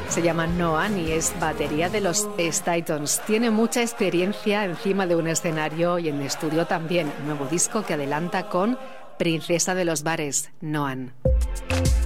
Se llama Noan y es batería de los Stytons. Tiene mucha experiencia encima de un escenario y en estudio también. Nuevo disco que adelanta con Princesa de los Bares, Noan.